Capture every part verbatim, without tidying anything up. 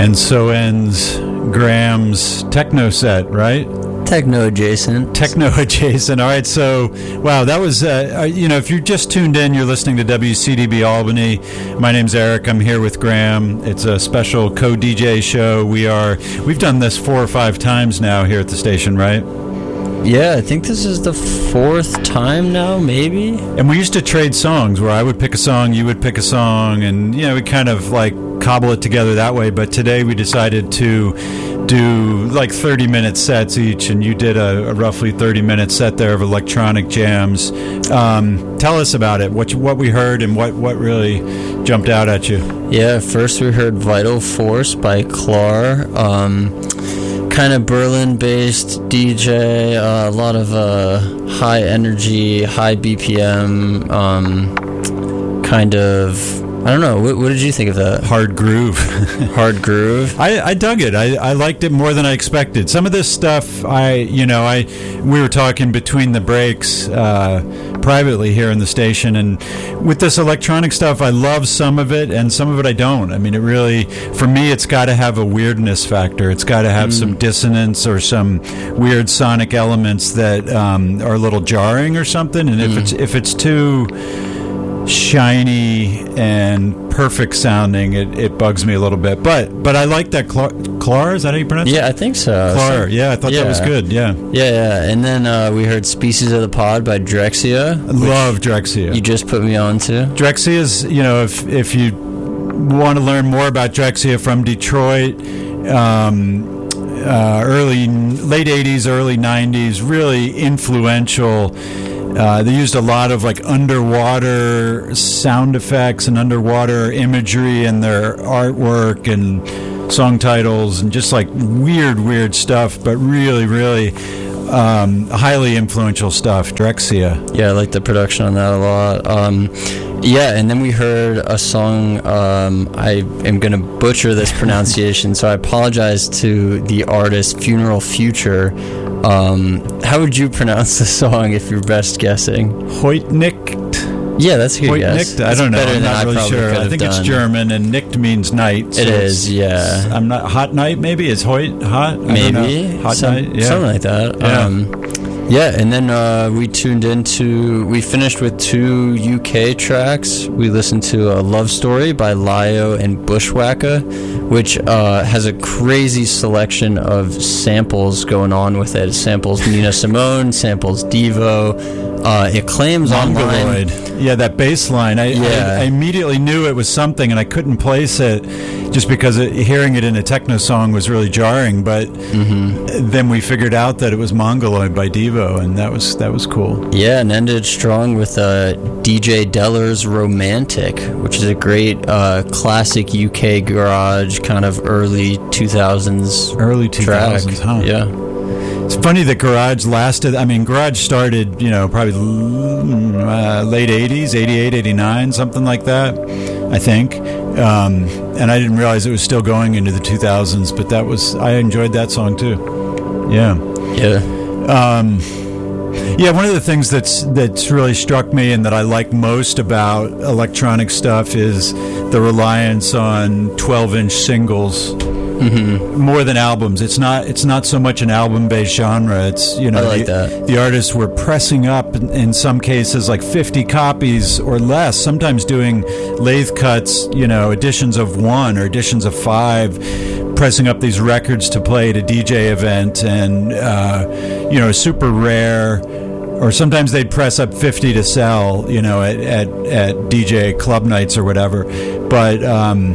And so ends Graham's techno set, right? Techno adjacent. Techno adjacent. All right. So, wow, that was, uh, you know, if you're just tuned in, you're listening to W C D B Albany. My name's Eric. I'm here with Graham. It's a special co-D J show. We are, we've done this four or five times now here at the station, right? Yeah, I think this is the fourth time now, maybe. And we used to trade songs where I would pick a song, you would pick a song, and, you know, we kind of like cobble it together that way. But today we decided to do like thirty minute sets each, and you did a, a roughly thirty minute set there of electronic jams. Um, tell us about it, what you, what we heard and what, what really jumped out at you. Yeah, first we heard Vital Force by Clar. Um, kind of Berlin-based D J, uh, a lot of uh, high energy, high B P M, um, kind of... I don't know. What, what did you think of that? Hard groove. Hard groove. I, I dug it. I, I liked it more than I expected. Some of this stuff, I you know, I we were talking between the breaks uh, privately here in the station, and with this electronic stuff, I love some of it, and some of it I don't. I mean, it really, for me, it's got to have a weirdness factor. It's got to have mm. some dissonance or some weird sonic elements that um, are a little jarring or something. And if mm. it's if it's too shiny and perfect sounding, it, it bugs me a little bit, but but I like that Clar, Clar is that how you pronounce it? Yeah, I think so. Clar, yeah, I thought yeah. that was good. Yeah, yeah, yeah. And then uh, we heard "Species of the Pod" by Drexciya. I love Drexciya. You just put me on to Drexciya. Is, you know, if if you want to learn more about Drexciya from Detroit, um, uh, early late eighties, early nineties, really influential. Uh, they used a lot of like underwater sound effects and underwater imagery in their artwork and song titles and just like weird, weird stuff, but really, really um, highly influential stuff. Drexciya. Yeah, I like the production on that a lot. Um, yeah, and then we heard a song. Um, I am going to butcher this pronunciation, so I apologize to the artist Funeral Future. Um, how would you pronounce the song if you're best guessing? Heutnicht. Yeah, that's a good guess. I don't know. I'm not I really sure. I think done. It's German, and Nicht means night. So it is, yeah. I'm not hot night. Maybe is Heut hot? Maybe hot Some, night. Yeah. Something like that. Yeah. Um, yeah, and then uh, we tuned into. We finished with two U K tracks. We listened to a Love Story by Lyo and Bushwacka, which uh, has a crazy selection of samples going on with it. It samples Nina Simone, samples Devo. Uh, it claims Mongoloid. Online. Yeah, that bass line. I, yeah. I, I immediately knew it was something, and I couldn't place it just because it, hearing it in a techno song was really jarring. But mm-hmm. then we figured out that it was Mongoloid by Devo, and that was that was cool. Yeah, and ended strong with uh, D J Deller's Romantic, which is a great uh, classic U K garage, kind of early two thousands Early two thousands, track. Huh? Yeah. It's funny that garage lasted. I mean, garage started, you know, probably uh, late eighties, eighty-eight, eighty-nine, something like that, I think. Um, and I didn't realize it was still going into the two thousands, but that was, I enjoyed that song too. Yeah. Yeah. Um, yeah, one of the things that's that's really struck me and that I like most about electronic stuff is the reliance on twelve-inch singles. Mm-hmm. More than albums. It's not. It's not so much an album-based genre. It's, you know, I like the, that. the artists were pressing up in, in some cases like fifty copies or less. Sometimes doing lathe cuts, you know, editions of one or editions of five, pressing up these records to play at a D J event, and uh, you know, super rare. Or sometimes they'd press up fifty to sell, you know, at at, at D J club nights or whatever. But um,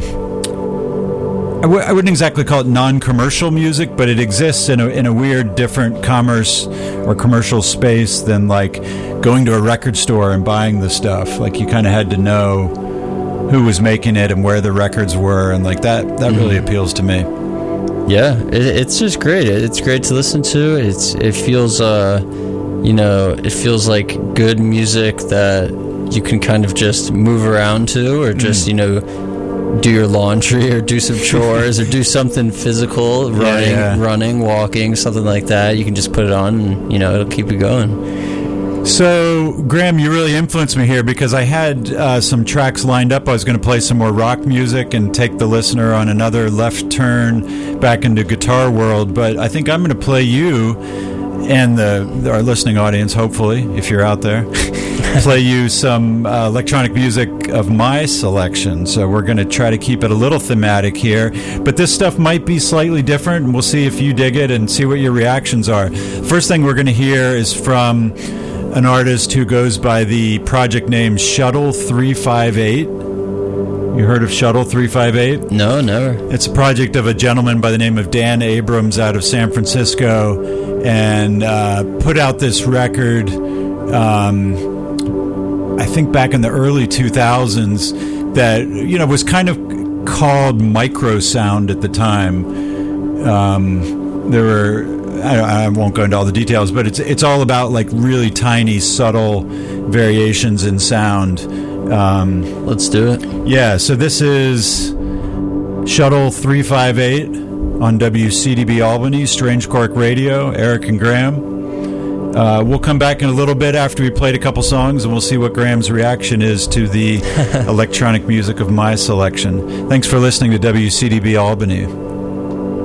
I, w- I wouldn't exactly call it non-commercial music, but it exists in a in a weird, different commerce or commercial space than like going to a record store and buying the stuff. Like, you kind of had to know who was making it and where the records were, and like that that mm-hmm. really appeals to me. Yeah, it, it's just great. It's great to listen to. It's it feels uh, you know, it feels like good music that you can kind of just move around to, or just mm. you know. do your laundry or do some chores or do something physical, running, yeah, yeah. running, walking, something like that. You can just put it on and, you know, it'll keep you going. So, Graham, you really influenced me here because I had uh, some tracks lined up. I was going to play some more rock music and take the listener on another left turn back into guitar world, but I think I'm going to play you and the our listening audience, hopefully, if you're out there, play you some uh, electronic music of my selection. So we're going to try to keep it a little thematic here, but this stuff might be slightly different, and we'll see if you dig it and see what your reactions are. First thing we're going to hear is from an artist who goes by the project name Shuttle three five eight. You heard of Shuttle three five eight? No, never. It's a project of a gentleman by the name of Dan Abrams out of San Francisco, and uh, put out this record, um, I think back in the early two thousands, that, you know, was kind of called micro sound at the time. Um, there were... I, I won't go into all the details, but it's it's all about like really tiny, subtle variations in sound. Um, Let's do it. Yeah, so this is Shuttle three five eight on W C D B Albany, Strange Cork Radio, Eric and Graham. Uh, we'll come back in a little bit after we played a couple songs, and we'll see what Graham's reaction is to the electronic music of my selection. Thanks for listening to W C D B Albany.